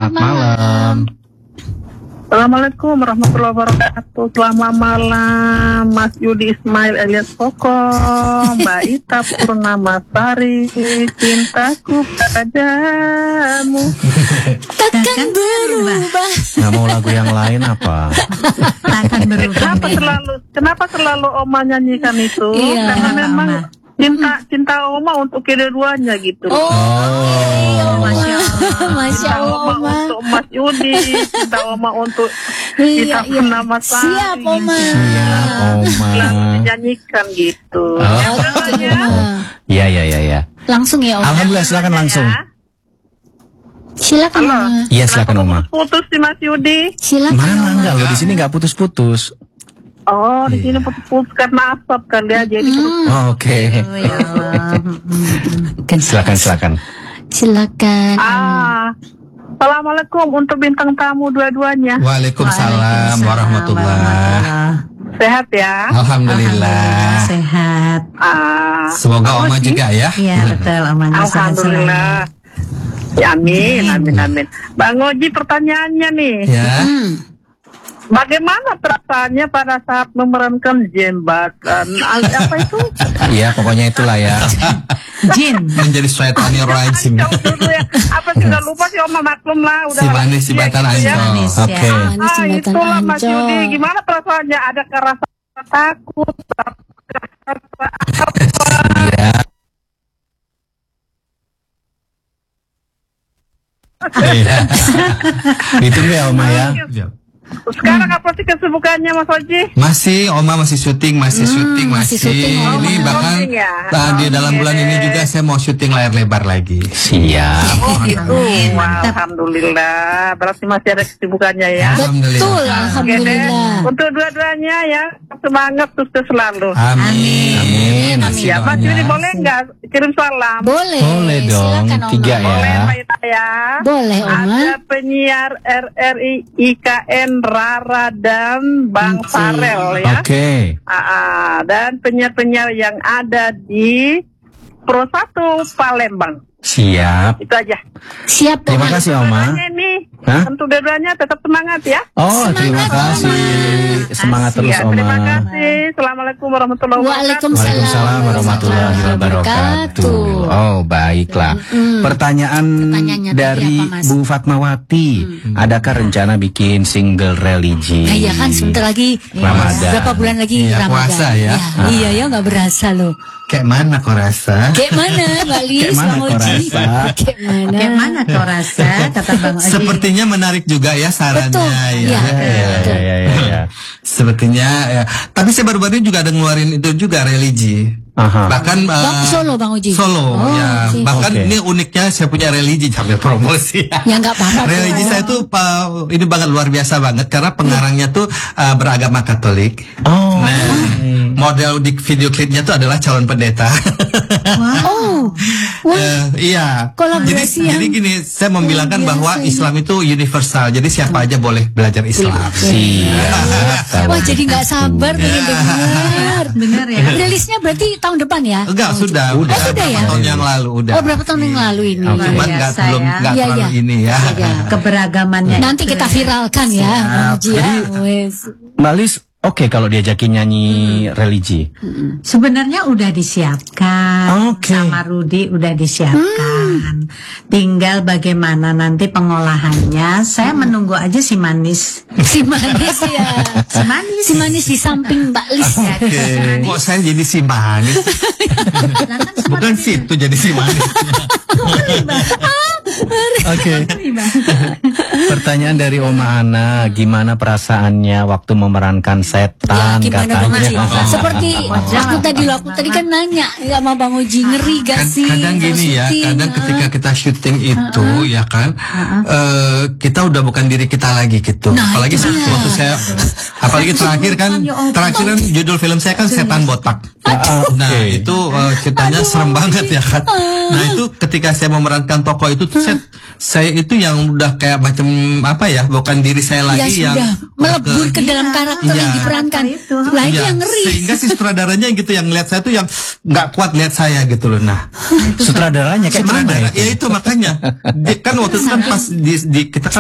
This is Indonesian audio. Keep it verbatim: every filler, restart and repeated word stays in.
selamat malam. Assalamualaikum warahmatullahi wabarakatuh. Selamat malam Mas Yudi Ismail alias Koko, Mbak Ita Purnamasari, cintaku padamu takkan berubah. Nggak mau lagu yang lain apa? Takkan berubah. Kenapa selalu Kenapa selalu Oma nyanyikan itu? Iya, Karena memang Oma. cinta cinta Oma untuk kedua-duanya gitu. Oh, Oh. Masya Allah, Masya Cinta Allah, Oma Oma. untuk Mas Yudi, cinta Oma untuk Iya, Ita iya. Purnamasari. Siap, Oma. Siap, Oma. Selalu dinyanyikan gitu. Oh. Ya, udah, ya. Iya, iya, iya, iya. Langsung ya, Oma. Alhamdulillah, silakan langsung. Ya. Silakan, Halo. Oma. Iya, silakan Oma. Putus di Mas Yudi. Silakan, Mana Oma. enggak, lo di sini nggak putus-putus. Oh, di sini putus-putus karena asap kali ya, jadi putus. Oh, Oke. Oh, ya Allah. Kan Silakan, silakan. Silakan. Ah, Assalamualaikum untuk bintang tamu dua-duanya. Waalaikumsalam warahmatullah. Sehat ya? Alhamdulillah. Sehat. Ah, Semoga Oma juga ya. Iya, betul, Oma. Alhamdulillah. Ya, amin, amin, amin. Bang Oji, pertanyaannya nih, Ya. bagaimana perasaannya pada saat memerankan jembatan? Ah, Apa itu? Iya, pokoknya itulah ya. Jin. Menjadi syaitanir rajim. Jauh dulu ya. Apa sudah lupa sih Oma, maklum lah. Udah Si manis si ya, batan gitu ya. ancol. Manis Oke. ya. Manis Ah, jembatan itulah Mas Ancol. Yudi. Gimana perasaannya? Adakah rasa takut? Iya. Iya. Itu ya, Oma ya. Sekarang apa sih kesibukannya Mas Oji? Masih Oma masih syuting, masih syuting, masih masih. syuting, Oma. Ini bahkan Syuting ya? nah, di dalam Oke. bulan ini juga saya mau syuting layar lebar lagi. Siap. Oh gitu. Amin, Wah, mantap. Alhamdulillah. Berarti masih ada kesibukannya ya. Alhamdulillah. Betul, Oke deh. Alhamdulillah. Untuk dua-duanya ya, semangat sukses selalu. Amin. Amin. Masih Ya, Mas doanya. Yudi boleh nggak kirim salam? Boleh. Boleh dong, Silakan, Oma. tiga ya. Boleh Mbak Ita ya. Boleh, Oma. Ada penyiar R R I I K N Rara dan Bang Oke. Farel ya. Oke. Ah, ah. Dan penyiar-penyiar yang ada di Pro satu Palembang. Siap. Itu aja. Siap, Terima Oma. kasih, Oma. Dua-duanya nih, Hah? untuk dua-duanya tetap semangat ya. Oh, terima Semangat, kasih. Oma. Semangat terus, Ya, Oma. terima kasih. Assalamualaikum warahmatullahi wabarakatuh. Waalaikumsalam. Waalaikumsalam warahmatullahi wabarakatuh. Oh, baiklah. Pertanyaan Pertanyaannya tadi dari apa, Mas? Bu Fatmawati, adakah rencana bikin single religi? Nah, iya kan sebentar lagi Ramadan. berapa bulan lagi Iya, Ramadan. puasa ya. Iya ya, nggak berasa loh. Kayak mana kau rasa? Kayak mana, Mbak Lis, Kayak mana Bang kau Oji? rasa? Kayak mana? Kayak mana kau rasa, kata Bang Oji? Sepertinya menarik juga ya sarannya. Betul, ya. iya. Ya, ya, ya, ya, ya. Sepertinya ya. Tapi saya baru-baru ini juga ada ngeluarin itu juga religi. Aha. Bahkan Bang, eh, Solo, Bang Oji? Solo Oh, ya. oke. Bahkan Oke. ini uniknya saya punya religi sambil promosi. Ya nggak apa-apa. Religi saya tuh pa- ini banget luar biasa banget karena pengarangnya tuh eh, beragama Katolik. Oh. Nah, model di video klipnya tuh adalah calon pendeta. Oh, wah, Eh, iya. Kolaborasi Jadi, yang jadi gini, saya membilangkan luar bahwa biasa ini. Islam itu universal. Jadi siapa aja boleh belajar Islam. Siap. wah jadi nggak sabar pengen dengar. Bener ya? Rilisnya berarti tahun depan ya? Enggak, sudah, Oh, udah, sudah ya? berapa tahun yang lalu udah. Oh, berapa tahun yang lalu ini? Cuman Luar nggak biasa belum ya. nggak Iya, terlalu iya. ini ya. Iya. Keberagamannya. Nanti kita viralkan ya, Bang Oji ya. Wes. Mbak Lis, oke kalau diajakin nyanyi religi. Sebenarnya udah disiapkan. Oke. Sama Rudi udah disiapkan. Tinggal bagaimana nanti pengolahannya. Saya menunggu aja si manis. Si manis ya. Si manis. Si manis di samping Mbak Lis ya. Oke, kok saya jadi si manis? Lah kan sama Bukan situ jadi si manis. Oke. Pertanyaan dari Oma Ana, gimana perasaannya waktu memerankan Ya, setan gimana Bang Oji? katanya? Seperti aku tadi loh, aku tadi kan nanya sama Bang Oji, ngeri gak Kan- sih? kadang kalau gini ya, syuting? kadang Ah. ketika kita syuting itu ya kan, eh, kita udah bukan diri kita lagi gitu. Nah, apalagi itu dia. waktu saya, apalagi terakhir kan, terakhir kan judul film saya kan Setan Botak. Nah itu eh, ceritanya serem banget ya kan. Nah itu ketika saya memerankan tokoh itu, tuh saya, saya itu yang udah kayak macam apa ya, bukan diri saya Ya lagi yang sudah melebur ke dalam karakter Iya. yang diperankan. Itu. Lah ini Iya, yang ngeri. sehingga si sutradaranya gitu yang lihat saya tuh yang nggak kuat lihat saya gitu loh. Nah Sutradaranya kayak mana sutradara, itu? ya itu makanya Dia- kan waktu itu kan pas di, di kita kan